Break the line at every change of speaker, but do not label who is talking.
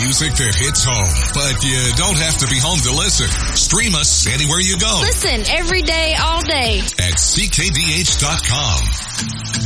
Music that hits home, but you don't have to be home to listen. Stream us anywhere you go
Listen every day, all day.
at ckdh.com.